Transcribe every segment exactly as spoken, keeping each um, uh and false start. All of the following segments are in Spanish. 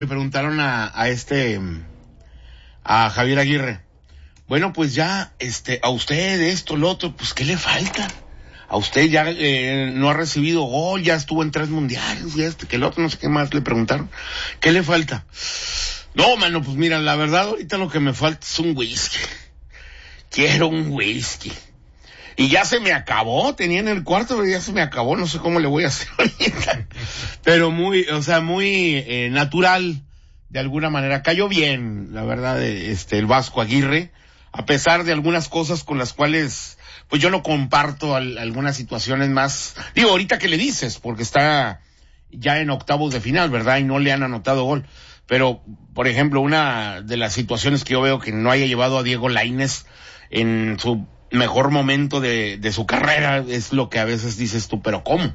Le preguntaron a, a este, a Javier Aguirre, bueno, pues ya, este, a usted esto, lo otro, pues ¿qué le falta? A usted ya eh, no ha recibido gol, ya estuvo en tres mundiales, y este, que el otro, no sé qué más le preguntaron. ¿Qué le falta? No, mano, pues mira, la verdad ahorita lo que me falta es un whisky. Quiero un whisky. Y ya se me acabó, tenía en el cuarto, pero ya se me acabó, no sé cómo le voy a hacer ahorita. Pero muy, o sea, muy eh, natural, de alguna manera. Cayó bien, la verdad, este, el Vasco Aguirre, a pesar de algunas cosas con las cuales, pues yo no comparto al, algunas situaciones más. Digo, ahorita que le dices, porque está ya en octavos de final, ¿verdad? Y no le han anotado gol. Pero, por ejemplo, una de las situaciones que yo veo que no haya llevado a Diego Lainez en su mejor momento de, de su carrera, es lo que a veces dices tú, pero ¿cómo?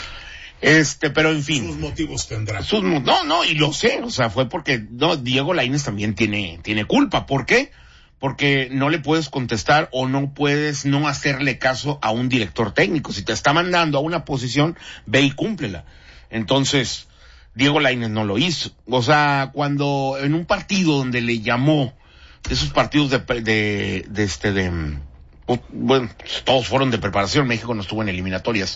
Este, pero en fin. Sus motivos tendrán. Sus, no, no, y lo sé, o sea, fue porque, no, Diego Lainez también tiene, tiene culpa. ¿Por qué? Porque no le puedes contestar o no puedes no hacerle caso a un director técnico. Si te está mandando a una posición, ve y cúmplela. Entonces, Diego Lainez no lo hizo. O sea, cuando en un partido donde le llamó, de esos partidos de, de, de este, de, bueno, todos fueron de preparación, México no estuvo en eliminatorias,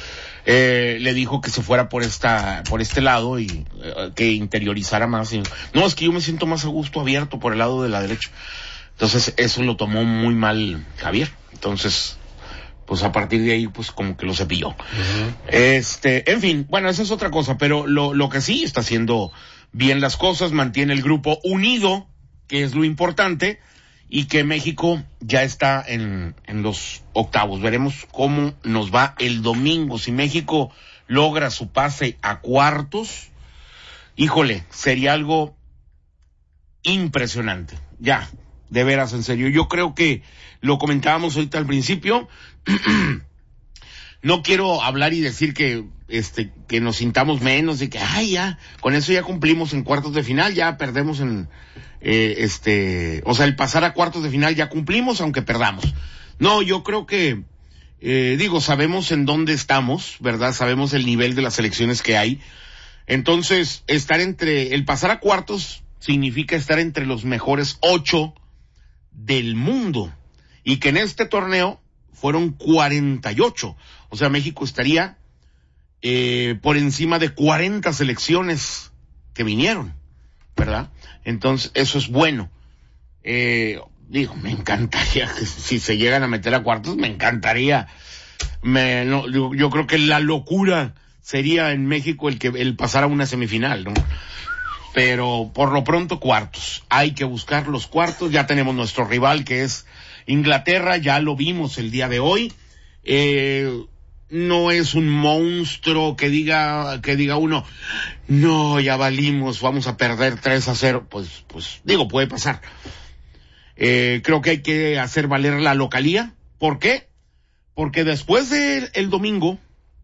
eh, le dijo que se fuera por esta, por este lado y eh, que interiorizara más. Y, no, es que yo me siento más a gusto abierto por el lado de la derecha. Entonces, eso lo tomó muy mal Javier. Entonces, pues a partir de ahí, pues como que lo cepilló. Uh-huh. Este, en fin, bueno, esa es otra cosa, pero lo, lo que sí está haciendo bien las cosas, mantiene el grupo unido, que es lo importante, y que México ya está en, en los octavos. Veremos cómo nos va el domingo. Si México logra su pase a cuartos, híjole, sería algo impresionante. Ya, de veras, en serio. Yo creo que lo comentábamos ahorita al principio. No quiero hablar y decir que este que nos sintamos menos y que ay ya con eso ya cumplimos en cuartos de final, ya perdemos en eh, este o sea el pasar a cuartos de final ya cumplimos aunque perdamos. No, yo creo que eh, digo sabemos en dónde estamos, verdad, sabemos el nivel de las selecciones que hay. Entonces estar entre el pasar a cuartos significa estar entre los mejores ocho del mundo y que en este torneo fueron cuarenta y ocho. O sea, México estaría eh, por encima de cuarenta selecciones que vinieron, ¿verdad? Entonces, eso es bueno. Eh, digo, me encantaría que si se llegan a meter a cuartos, me encantaría. Me, no, yo, yo creo que la locura sería en México el que el pasar a una semifinal, ¿no? Pero por lo pronto cuartos. Hay que buscar los cuartos. Ya tenemos nuestro rival que es Inglaterra, ya lo vimos el día de hoy. Eh, no es un monstruo que diga, que diga uno, no, ya valimos, vamos a perder tres a cero. Pues, pues, digo, puede pasar. Eh, creo que hay que hacer valer la localía. ¿Por qué? Porque después del el domingo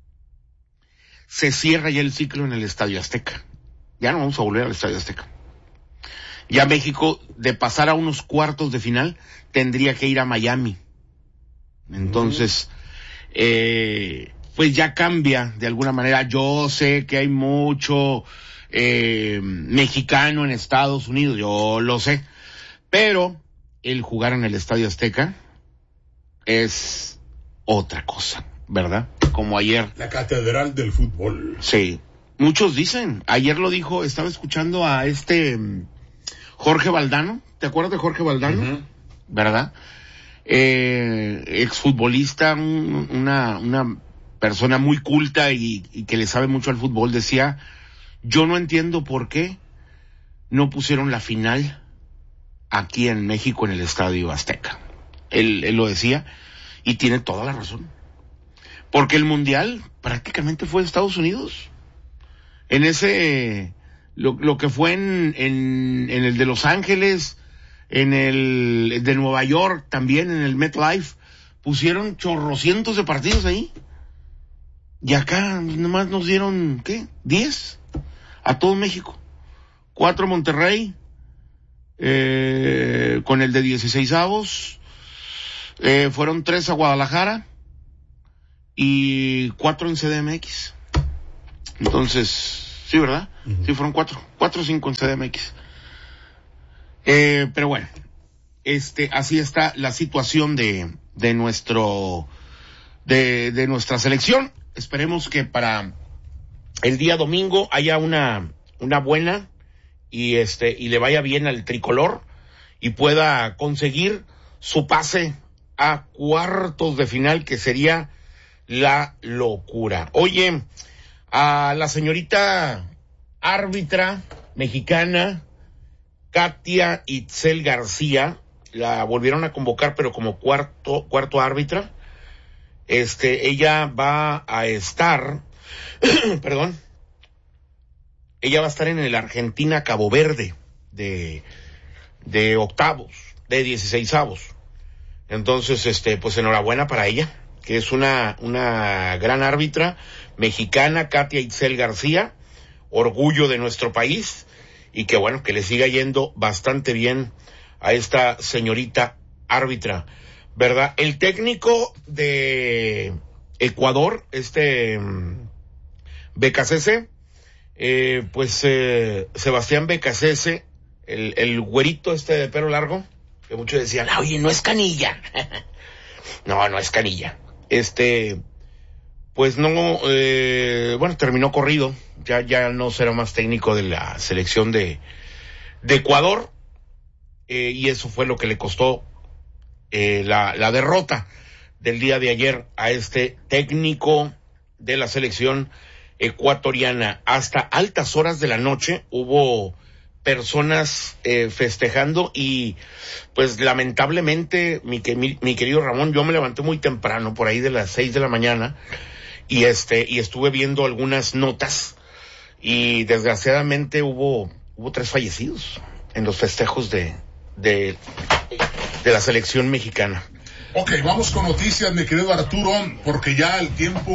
se cierra ya el ciclo en el Estadio Azteca. Ya no vamos a volver al Estadio Azteca. Ya México, de pasar a unos cuartos de final, tendría que ir a Miami. Entonces, eh, pues ya cambia de alguna manera. Yo sé que hay mucho eh, mexicano en Estados Unidos, yo lo sé. Pero el jugar en el Estadio Azteca es otra cosa, ¿verdad? Como ayer. La catedral del fútbol. Sí. Muchos dicen, ayer lo dijo, estaba escuchando a este Jorge Valdano, ¿te acuerdas de Jorge Valdano? Uh-huh. ¿Verdad? Eh, exfutbolista, un, una, una persona muy culta y, y que le sabe mucho al fútbol, decía, yo no entiendo por qué no pusieron la final aquí en México en el Estadio Azteca. Él, él lo decía y tiene toda la razón. Porque el Mundial prácticamente fue de Estados Unidos. En ese, lo, lo que fue en, en, en el de Los Ángeles, en el de Nueva York, también en el MetLife, pusieron chorrocientos de partidos ahí. Y acá nomás nos dieron, ¿qué? ¿diez? A todo México. Cuatro Monterrey, eh, con el de dieciseisavos, eh, fueron tres a Guadalajara y cuatro en C D M X. Entonces, Sí, ¿verdad? Uh-huh. Sí, fueron cuatro. Cuatro o cinco en C D M X. Eh, pero bueno, este, así está la situación de, de nuestro, de, de nuestra selección. Esperemos que para el día domingo haya una, una buena y este, y le vaya bien al tricolor y pueda conseguir su pase a cuartos de final, que sería la locura. Oye, a la señorita árbitra mexicana Katia Itzel García la volvieron a convocar, pero como cuarto cuarto árbitra. Este, ella va a estar, perdón, ella va a estar en el Argentina Cabo Verde de de octavos, de dieciseisavos. Entonces, este, pues enhorabuena para ella, que es una, una gran árbitra mexicana, Katia Itzel García, orgullo de nuestro país, y que bueno, que le siga yendo bastante bien a esta señorita árbitra, ¿verdad? El técnico de Ecuador, este, Becasese, eh, pues, eh, Sebastián Becasese, el, el güerito este de pelo largo, que muchos decían, oye, no es Canilla. no, no es Canilla. Este, pues no, eh, bueno, terminó corrido, ya, ya no será más técnico de la selección de, de Ecuador, eh, y eso fue lo que le costó, eh, la, la derrota del día de ayer a este técnico de la selección ecuatoriana. Hasta altas horas de la noche hubo personas eh, festejando y pues lamentablemente mi, que, mi, mi querido Ramón, yo me levanté muy temprano, por ahí de las seis de la mañana, y este y estuve viendo algunas notas y desgraciadamente hubo hubo tres fallecidos en los festejos de de, de la selección mexicana. Ok, vamos con noticias, mi querido Arturo, porque ya el tiempo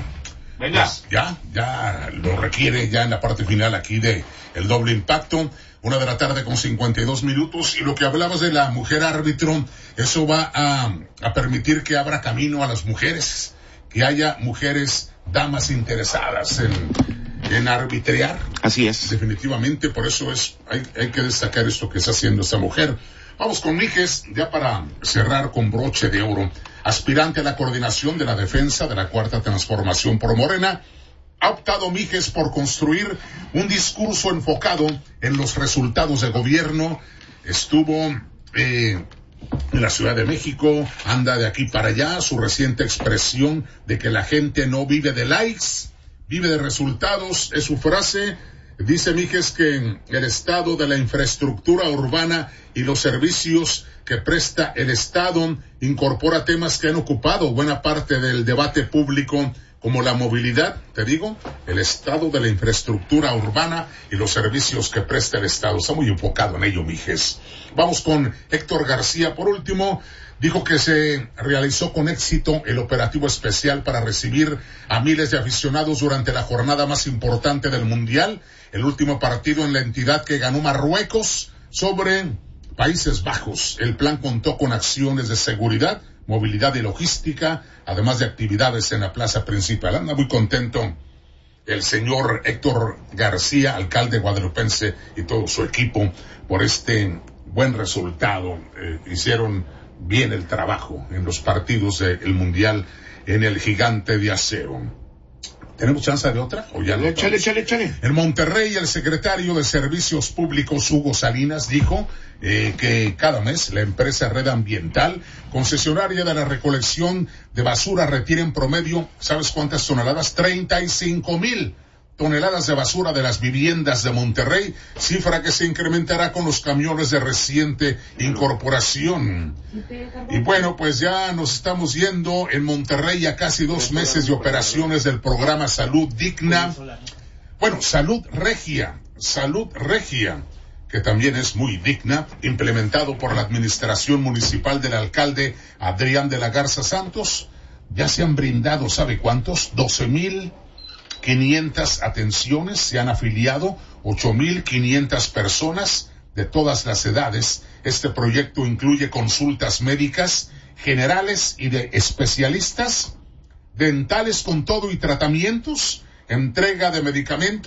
Venga. Pues ya, ya lo requiere, ya en la parte final aquí de El Doble Impacto. Una de la tarde con cincuenta y dos minutos, y lo que hablabas de la mujer árbitro, eso va a, a permitir que abra camino a las mujeres, que haya mujeres, damas interesadas en, en arbitrear. Así es. Definitivamente, por eso es, hay, hay que destacar esto que está haciendo esta mujer. Vamos con Mijes, ya para cerrar con broche de oro. Aspirante a la coordinación de la defensa de la Cuarta Transformación por Morena, ha optado Mijes por construir un discurso enfocado en los resultados de gobierno. Estuvo eh, en la Ciudad de México, anda de aquí para allá. Su reciente expresión de que la gente no vive de likes, vive de resultados, es su frase. Dice Mijes que el estado de la infraestructura urbana y los servicios que presta el Estado incorpora temas que han ocupado buena parte del debate público, como la movilidad, te digo, el estado de la infraestructura urbana y los servicios que presta el Estado. Está muy enfocado en ello, Mijes. Vamos con Héctor García. Por último, dijo que se realizó con éxito el operativo especial para recibir a miles de aficionados durante la jornada más importante del Mundial, el último partido en la entidad que ganó Marruecos sobre Países Bajos. El plan contó con acciones de seguridad, movilidad y logística, además de actividades en la plaza principal. Anda muy contento el señor Héctor García, alcalde guadalupense, y todo su equipo por este buen resultado. Eh, hicieron bien el trabajo en los partidos del Mundial en el Gigante de Acero. ¿Tenemos chance de otra? ¿O ya no? Échale, échale, échale. En Monterrey, el secretario de Servicios Públicos, Hugo Salinas, dijo eh, que cada mes la empresa Red Ambiental, concesionaria de la recolección de basura, retira en promedio, ¿sabes cuántas toneladas? treinta y cinco mil toneladas de basura de las viviendas de Monterrey, cifra que se incrementará con los camiones de reciente incorporación. Y bueno, pues ya nos estamos yendo en Monterrey a casi dos meses de operaciones del programa Salud Digna. Bueno, Salud Regia, Salud Regia, que también es muy digna, implementado por la administración municipal del alcalde Adrián de la Garza Santos. Ya se han brindado, ¿sabe cuántos? doce mil quinientas atenciones, se han afiliado ocho mil quinientas personas de todas las edades. Este proyecto incluye consultas médicas generales y de especialistas, dentales con todo y tratamientos, entrega de medicamentos,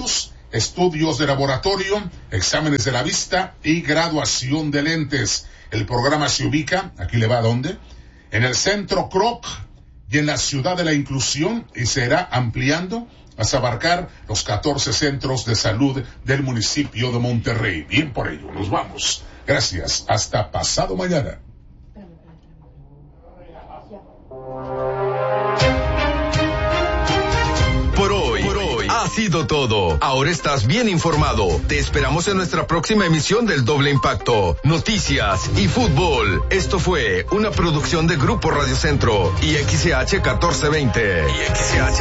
estudios de laboratorio, exámenes de la vista y graduación de lentes. El programa se ubica, aquí le va a dónde, en el Centro Kroc y en la Ciudad de la Inclusión, y se irá ampliando hasta abarcar los catorce centros de salud del municipio de Monterrey. Bien por ello, nos vamos. Gracias, hasta pasado mañana. Por hoy, por hoy ha sido todo. Ahora estás bien informado. Te esperamos en nuestra próxima emisión del Doble Impacto. Noticias y fútbol. Esto fue una producción de Grupo Radio Centro y X C H catorce veinte. Y X C H